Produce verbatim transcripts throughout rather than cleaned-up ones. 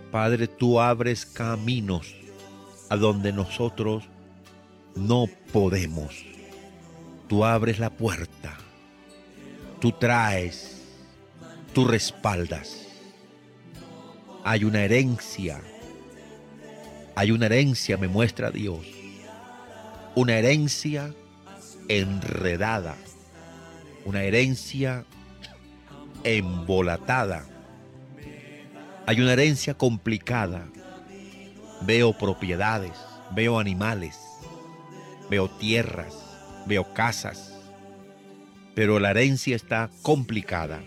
Padre, tú abres caminos a donde nosotros no podemos. Tú abres la puerta, tú traes, tú respaldas. Hay una herencia, hay una herencia, me muestra Dios. Una herencia enredada, una herencia embolatada. Hay una herencia complicada. Veo propiedades, veo animales, veo tierras, veo casas, pero la herencia está complicada.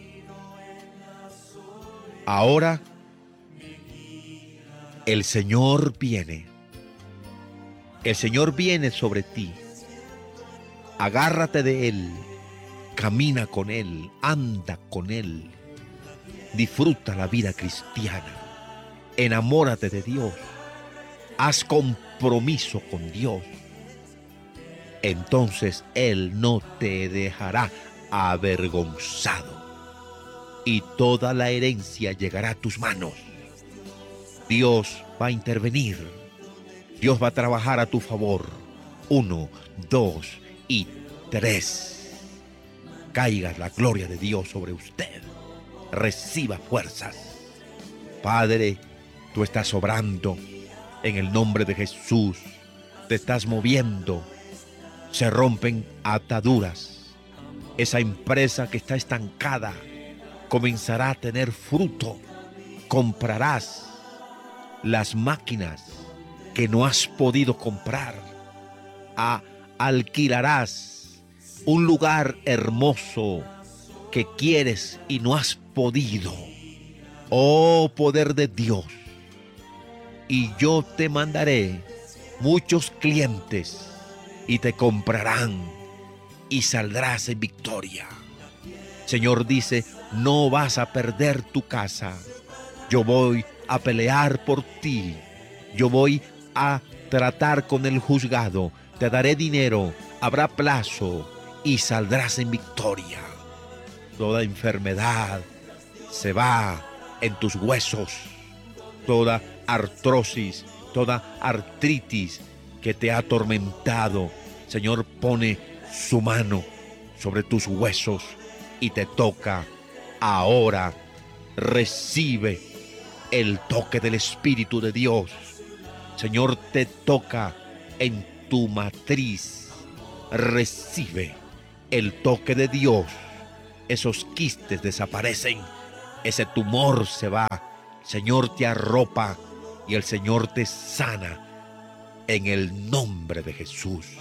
Ahora el Señor viene. El Señor viene sobre ti. Agárrate de Él, camina con Él, anda con Él. Disfruta la vida cristiana. Enamórate de Dios. Haz compromiso con Dios. Entonces Él no te dejará avergonzado. Y toda la herencia llegará a tus manos. Dios va a intervenir. Dios va a trabajar a tu favor. Uno, dos y tres. Caiga la gloria de Dios sobre usted. Reciba fuerzas. Padre, tú estás obrando en el nombre de Jesús. Te estás moviendo. Se rompen ataduras. Esa empresa que está estancada comenzará a tener fruto. Comprarás las máquinas que no has podido comprar. A, alquilarás un lugar hermoso que quieres y no has podido. Oh poder de Dios. Y yo te mandaré muchos clientes y te comprarán y saldrás en victoria. Señor dice, no vas a perder tu casa. Yo voy a pelear por ti. Yo voy a tratar con el juzgado. Te daré dinero, habrá plazo y saldrás en victoria. Toda enfermedad se va en tus huesos. Toda artrosis, toda artritis que te ha atormentado, Señor pone su mano sobre tus huesos y te toca. Ahora recibe el toque del Espíritu de Dios. Señor, te toca en tu matriz. Recibe el toque de Dios. Esos quistes desaparecen. Ese tumor se va. Señor, te arropa y el Señor te sana en el nombre de Jesús.